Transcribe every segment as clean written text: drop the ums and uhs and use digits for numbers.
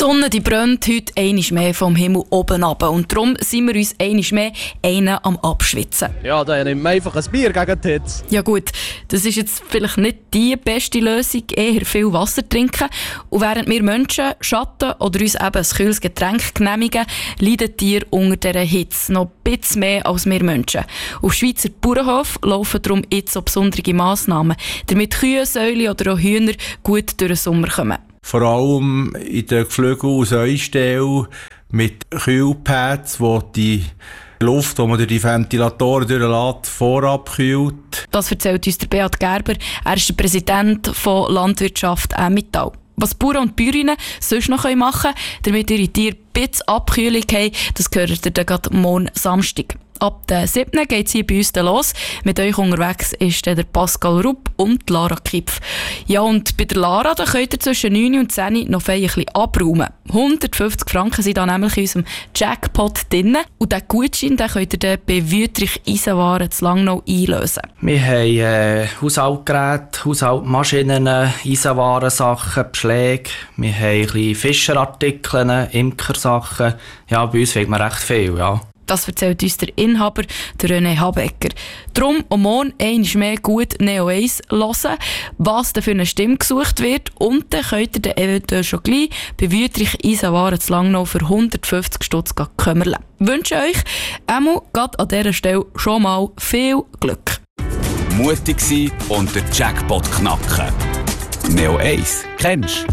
Die Sonne die brennt heute einmal mehr vom Himmel oben runter. Und darum sind wir uns einmal mehr einen am Abschwitzen. Ja, dann nehmen wir einfach ein Bier gegen die Hitze. Ja gut, das ist jetzt vielleicht nicht die beste Lösung, eher viel Wasser trinken. Und während wir Menschen Schatten oder uns eben ein kühles Getränk genehmigen, leiden Tiere unter dieser Hitze noch ein bisschen mehr als wir Menschen. Auf Schweizer Bauernhof laufen darum jetzt auch besondere Massnahmen, damit Kühe, Säule oder auch Hühner gut durch den Sommer kommen. Vor allem in den Geflügel- und Säustellen mit Kühlpads, wo die Luft, die man durch die Ventilatoren durchlässt, vorabkühlt. Das erzählt uns der Beat Gerber. Er ist der Präsident von Landwirtschaft Emmental. Was Bauern und Bäuerinnen sonst noch machen können, damit ihre Tiere ein bisschen Abkühlung haben, das gehört ihr dann gerade morgen Samstag. Ab der 7. geht es hier bei uns dann los. Mit euch unterwegs ist der Pascal Rupp und Lara Kipf. Ja, und bei der Lara da könnt ihr zwischen 9 und 10 noch ein bisschen abräumen. 150 Franken sind da nämlich in unserem Jackpot drin. Und diesen Gutschein den könnt ihr dann bei Wüttrich Eisenwaren zu Langnau einlösen. Wir haben Haushaltsgeräte, Haushaltsmaschinen, Eisenwarensachen, Beschläge. Wir haben ein bisschen Fischerartikel, Imkersachen. Ja, bei uns findet man recht viel, ja. Das erzählt uns der Inhaber, der René Habecker. Darum am Morgen einmal mehr gut Neo 1 hören, was da für eine Stimme gesucht wird. Und dann könnt ihr dann eventuell schon gleich bei Wüttrich Eisenwaren zu Langnau für 150 Stutz kümmern. Ich wünsche euch gerade an dieser Stelle schon mal viel Glück. Mutig sein und den Jackpot knacken. Neo 1, kennst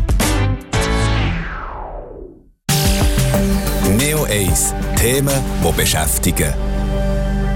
du? Neo 1, Themen, die beschäftigen.